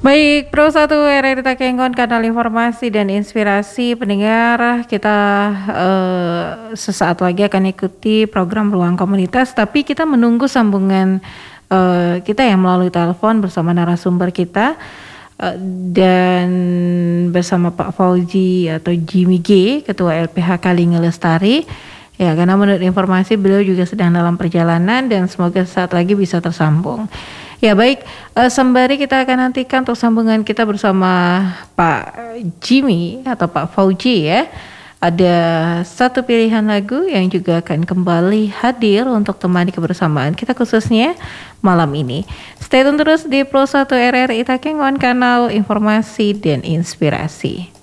Baik, Pro 1 RRI Takengon, kanal informasi dan inspirasi pendengar. Kita sesaat lagi akan ikuti program Ruang Komunitas, tapi kita menunggu sambungan kita yang melalui telepon bersama narasumber kita dan bersama Pak Fauji atau Jimmy G, Ketua LPH Kalinga Lestari. Ya, karena menurut informasi beliau juga sedang dalam perjalanan dan semoga saat lagi bisa tersambung. Ya baik, sembari kita akan nantikan untuk sambungan kita bersama Pak Jimmy atau Pak Fauji ya. Ada satu pilihan lagu yang juga akan kembali hadir untuk temani kebersamaan kita khususnya malam ini. Stay tune terus di Pro 1 RRI Takengon, kanal informasi dan inspirasi.